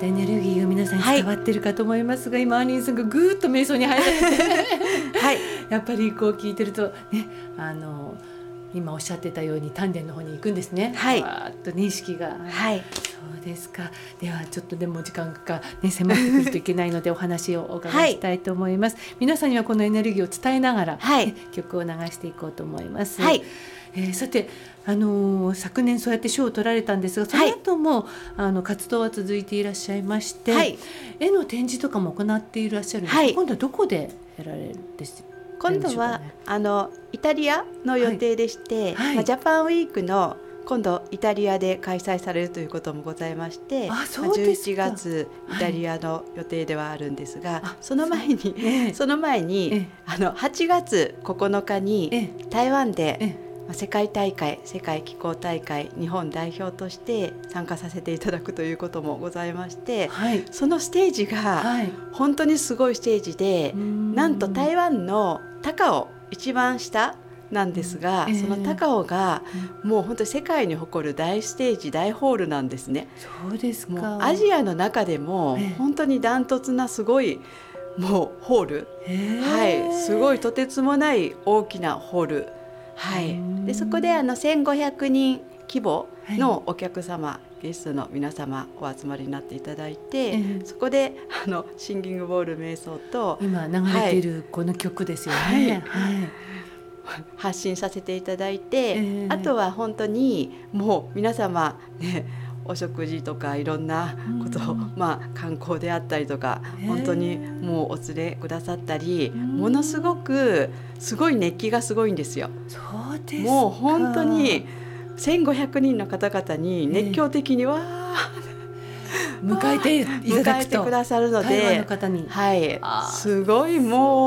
エネルギーが皆さんに伝わってるかと思いますが、今アニーさんがぐーっと瞑想に入られて、 はい、 やっぱりこう聞いてるとね、今おっしゃってたように丹田の方に行くんですね。 はい、 わーっと認識が、 はい、 そうですか。ではちょっとでも時間が、ね、迫ってくるといけないのでお話をお伺いしたいと思います、皆さんにはこのエネルギーを伝えながら、ね、曲を流していこうと思います、さて、昨年そうやって賞を取られたんですが、その後も、活動は続いていらっしゃいまして、絵の展示とかも行っていらっしゃるんですが、今度はどこでやられるんですか？ 今度はイタリアの予定でして、ジャパンウィークの今度イタリアで開催されるということもございまして、11月イタリアの予定ではあるんですが、その前に8月9日に台湾で世界気候大会日本代表として参加させていただくということもございまして、そのステージが本当にすごいステージで、なんと台湾の高雄一番下なんですが、その高雄がもう本当に世界に誇る大ステージ、大ホールなんですね。 そうですか。 もうアジアの中でも本当にダントツなすごいもうホール、すごいとてつもない大きなホール、でそこで1500人規模のお客様、ゲストの皆様お集まりになっていただいて、そこでシンギングボール瞑想と今流れているこの曲ですよね、 発信させていただいて、あとは本当にもう皆様ね、お食事とかいろんなことを、観光であったりとか、本当にもうお連れくださったり、ものすごくすごい熱気がすごいんですよ。 そうですか。 もう本当に1500人の方々に熱狂的に迎えていただくと、 迎えてくださるので、 台湾の方に、 すごいもう